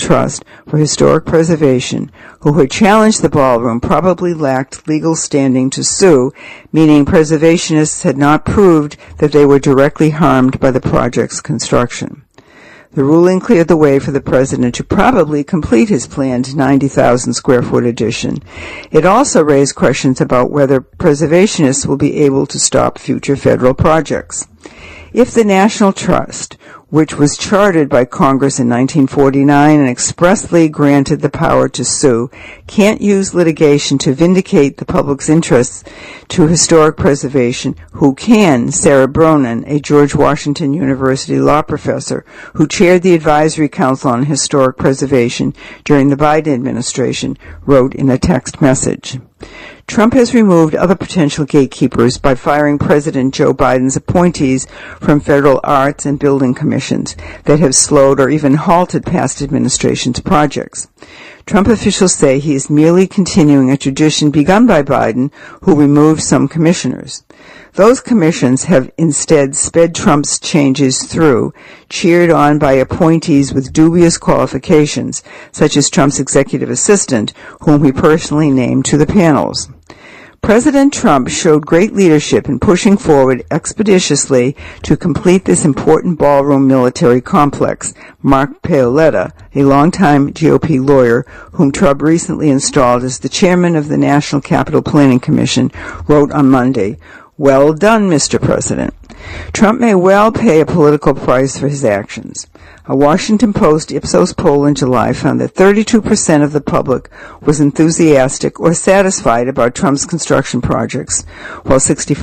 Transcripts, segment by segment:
Trust for Historic Preservation, who had challenged the ballroom, probably lacked legal standing to sue, meaning preservationists had not proved that they were directly harmed by the project's construction. The ruling cleared the way for the president to probably complete his planned 90,000-square-foot addition. It also raised questions about whether preservationists will be able to stop future federal projects. If the National Trust, which was chartered by Congress in 1949 and expressly granted the power to sue, can't use litigation to vindicate the public's interests to historic preservation, who can? Sarah Bronin, a George Washington University law professor who chaired the Advisory Council on Historic Preservation during the Biden administration, wrote in a text message. Trump has removed other potential gatekeepers by firing President Joe Biden's appointees from federal arts and building commissions that have slowed or even halted past administration's projects. Trump officials say he is merely continuing a tradition begun by Biden, who removed some commissioners. Those commissions have instead sped Trump's changes through, cheered on by appointees with dubious qualifications, such as Trump's executive assistant, whom he personally named to the panels. President Trump showed great leadership in pushing forward expeditiously to complete this important ballroom military complex. Mark Paoletta, a longtime GOP lawyer whom Trump recently installed as the chairman of the National Capital Planning Commission, wrote on Monday, "Well done, Mr. President." Trump may well pay a political price for his actions. A Washington Post Ipsos poll in July found that 32% of the public was enthusiastic or satisfied about Trump's construction projects, while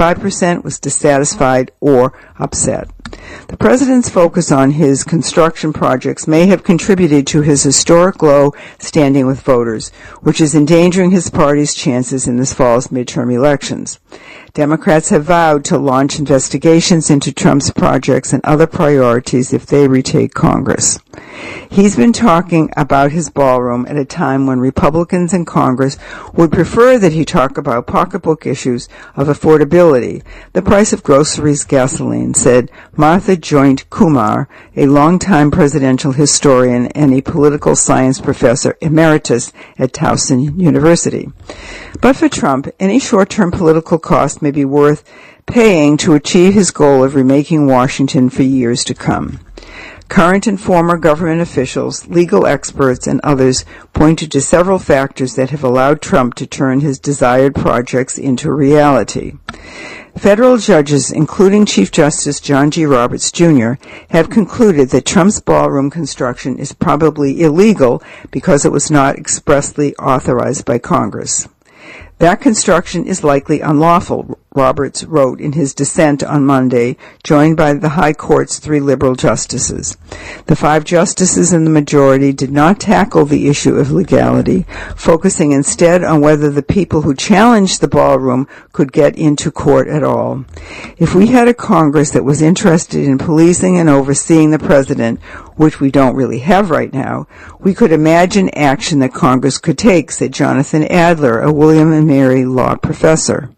65% was dissatisfied or upset. The president's focus on his construction projects may have contributed to his historic low standing with voters, which is endangering his party's chances in this fall's midterm elections. Democrats have vowed to launch investigations into Trump's projects and other priorities if they retake Congress. He's been talking about his ballroom at a time when Republicans in Congress would prefer that he talk about pocketbook issues of affordability, the price of groceries, gasoline, said Martha Joint Kumar, a longtime presidential historian and a political science professor emeritus at Towson University. But for Trump, any short-term political cost may be worth paying to achieve his goal of remaking Washington for years to come. Current and former government officials, legal experts, and others pointed to several factors that have allowed Trump to turn his desired projects into reality. Federal judges, including Chief Justice John G. Roberts, Jr., have concluded that Trump's ballroom construction is probably illegal because it was not expressly authorized by Congress. That construction is likely unlawful, Roberts wrote in his dissent on Monday, joined by the High Court's 3 liberal justices. The 5 justices in the majority did not tackle the issue of legality, focusing instead on whether the people who challenged the ballroom could get into court at all. If we had a Congress that was interested in policing and overseeing the president, which we don't really have right now, we could imagine action that Congress could take, said Jonathan Adler, a William and Mary law professor.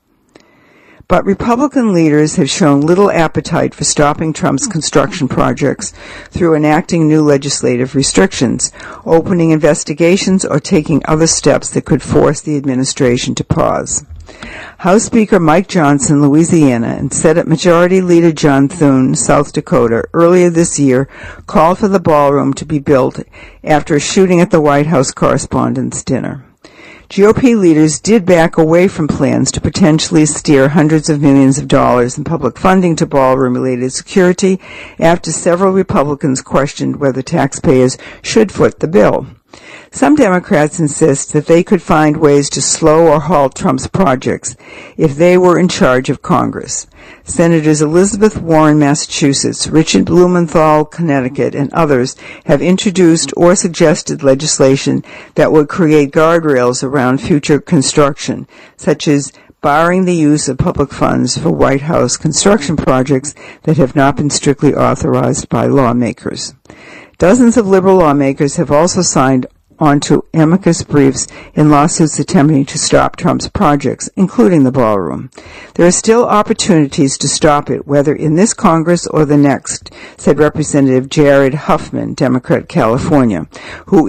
But Republican leaders have shown little appetite for stopping Trump's construction projects through enacting new legislative restrictions, opening investigations, or taking other steps that could force the administration to pause. House Speaker Mike Johnson, Louisiana, and Senate Majority Leader John Thune, South Dakota, earlier this year called for the ballroom to be built after a shooting at the White House Correspondents' Dinner. GOP leaders did back away from plans to potentially steer hundreds of millions of dollars in public funding to ballroom-related security after several Republicans questioned whether taxpayers should foot the bill. Some Democrats insist that they could find ways to slow or halt Trump's projects if they were in charge of Congress. Senators Elizabeth Warren, Massachusetts, Richard Blumenthal, Connecticut, and others have introduced or suggested legislation that would create guardrails around future construction, such as barring the use of public funds for White House construction projects that have not been strictly authorized by lawmakers. Dozens of liberal lawmakers have also signed onto amicus briefs in lawsuits attempting to stop Trump's projects, including the ballroom. There are still opportunities to stop it, whether in this Congress or the next, said Representative Jared Huffman, Democrat, California, who